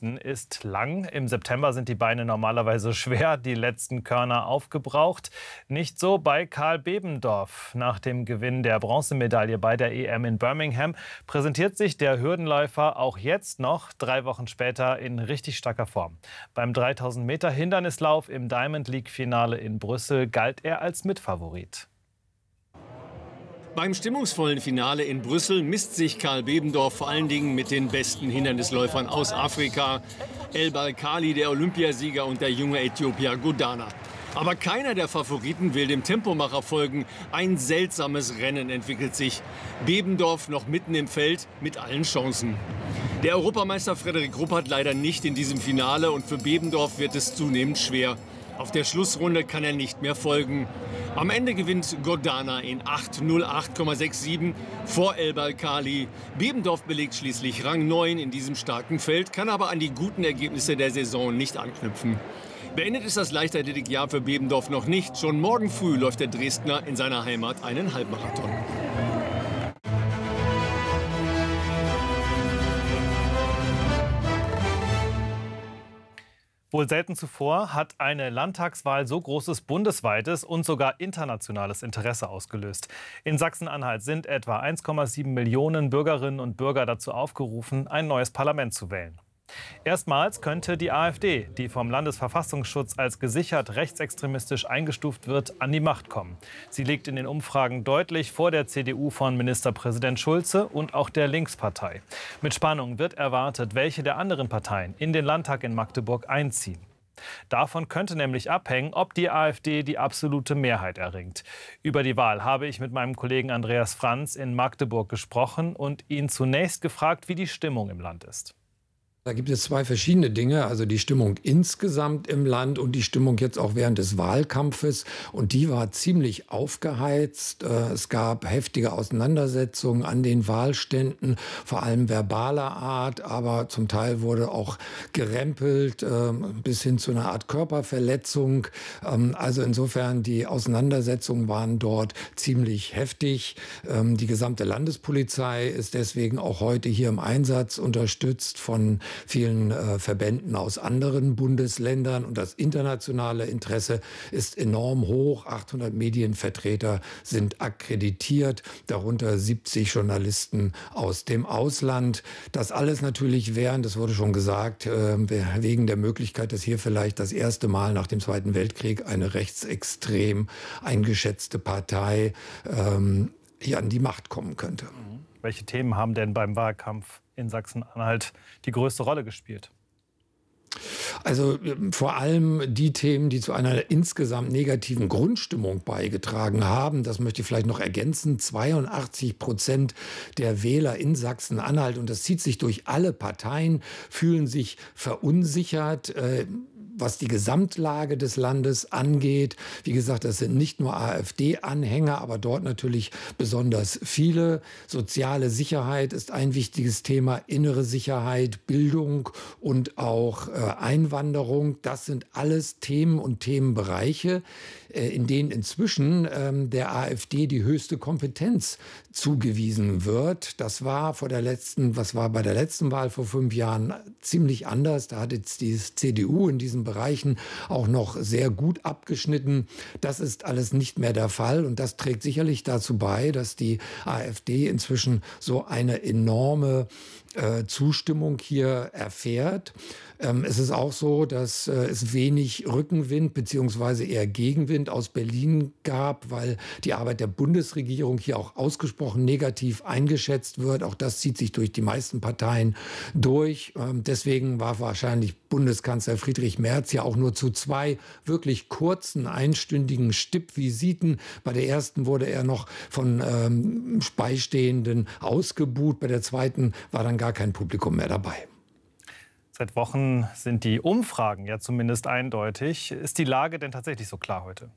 Favoriten ist lang. Im September sind die Beine normalerweise schwer, die letzten Körner aufgebraucht. Nicht so bei Karl Bebendorf. Nach dem Gewinn der Bronzemedaille bei der EM in Birmingham präsentiert sich der Hürdenläufer auch jetzt noch, 3 Wochen später, in richtig starker Form. Beim 3000 Meter Hindernislauf im Diamond League-Finale in Brüssel galt er als Mitfavorit. Beim stimmungsvollen Finale in Brüssel misst sich Karl Bebendorf vor allen Dingen mit den besten Hindernisläufern aus Afrika. El Balkali, der Olympiasieger, und der junge Äthiopier Godana. Aber keiner der Favoriten will dem Tempomacher folgen. Ein seltsames Rennen entwickelt sich. Bebendorf noch mitten im Feld mit allen Chancen. Der Europameister Frederik Ruppert leider nicht in diesem Finale, und für Bebendorf wird es zunehmend schwer. Auf der Schlussrunde kann er nicht mehr folgen. Am Ende gewinnt Godana in 8:08,67 vor El Balkali. Bebendorf belegt schließlich Rang 9 in diesem starken Feld, kann aber an die guten Ergebnisse der Saison nicht anknüpfen. Beendet ist das Leichtathletikjahr für Bebendorf noch nicht. Schon morgen früh läuft der Dresdner in seiner Heimat einen Halbmarathon. Wohl selten zuvor hat eine Landtagswahl so großes bundesweites und sogar internationales Interesse ausgelöst. In Sachsen-Anhalt sind etwa 1,7 Millionen Bürgerinnen und Bürger dazu aufgerufen, ein neues Parlament zu wählen. Erstmals könnte die AfD, die vom Landesverfassungsschutz als gesichert rechtsextremistisch eingestuft wird, an die Macht kommen. Sie liegt in den Umfragen deutlich vor der CDU von Ministerpräsident Schulze und auch der Linkspartei. Mit Spannung wird erwartet, welche der anderen Parteien in den Landtag in Magdeburg einziehen. Davon könnte nämlich abhängen, ob die AfD die absolute Mehrheit erringt. Über die Wahl habe ich mit meinem Kollegen Andreas Franz in Magdeburg gesprochen und ihn zunächst gefragt, wie die Stimmung im Land ist. Da gibt es 2 verschiedene Dinge, also die Stimmung insgesamt im Land und die Stimmung jetzt auch während des Wahlkampfes. Und die war ziemlich aufgeheizt. Es gab heftige Auseinandersetzungen an den Wahlständen, vor allem verbaler Art, aber zum Teil wurde auch gerempelt, bis hin zu einer Art Körperverletzung. Also insofern, die Auseinandersetzungen waren dort ziemlich heftig. Die gesamte Landespolizei ist deswegen auch heute hier im Einsatz, unterstützt von vielen Verbänden aus anderen Bundesländern, und das internationale Interesse ist enorm hoch. 800 Medienvertreter sind akkreditiert, darunter 70 Journalisten aus dem Ausland. Das alles natürlich während, das wurde schon gesagt, wegen der Möglichkeit, dass hier vielleicht das erste Mal nach dem Zweiten Weltkrieg eine rechtsextrem eingeschätzte Partei hier an die Macht kommen könnte. Welche Themen haben denn beim Wahlkampf in Sachsen-Anhalt die größte Rolle gespielt? Also vor allem die Themen, die zu einer insgesamt negativen Grundstimmung beigetragen haben. Das möchte ich vielleicht noch ergänzen. 82% der Wähler in Sachsen-Anhalt, und das zieht sich durch alle Parteien, fühlen sich verunsichert, was die Gesamtlage des Landes angeht. Wie gesagt, das sind nicht nur AfD-Anhänger, aber dort natürlich besonders viele. Soziale Sicherheit ist ein wichtiges Thema, innere Sicherheit, Bildung und auch Einwanderung. Das sind alles Themen und Themenbereiche, in denen inzwischen der AfD die höchste Kompetenz zugewiesen wird. Das war bei der letzten Wahl vor 5 Jahren ziemlich anders. Da hat jetzt die CDU in diesen Bereichen auch noch sehr gut abgeschnitten. Das ist alles nicht mehr der Fall, und das trägt sicherlich dazu bei, dass die AfD inzwischen so eine enorme Zustimmung hier erfährt. Es ist auch so, dass es wenig Rückenwind bzw. eher Gegenwind aus Berlin gab, weil die Arbeit der Bundesregierung hier auch ausgesprochen negativ eingeschätzt wird. Auch das zieht sich durch die meisten Parteien durch. Deswegen war wahrscheinlich Bundeskanzler Friedrich Merz ja auch nur zu 2 wirklich kurzen, einstündigen Stippvisiten. Bei der ersten wurde er noch von Beistehenden ausgebuht. Bei der zweiten war dann gar kein Publikum mehr dabei. Seit Wochen sind die Umfragen ja zumindest eindeutig. Ist die Lage denn tatsächlich so klar heute?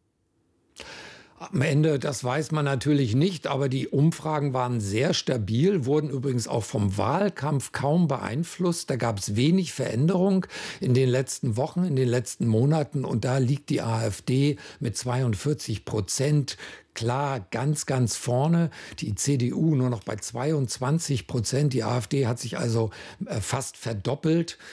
Am Ende, das weiß man natürlich nicht, aber die Umfragen waren sehr stabil, wurden übrigens auch vom Wahlkampf kaum beeinflusst. Da gab es wenig Veränderung in den letzten Wochen, in den letzten Monaten, und da liegt die AfD mit 42% klar ganz, ganz vorne. Die CDU nur noch bei 22%. Die AfD hat sich also fast verdoppelt.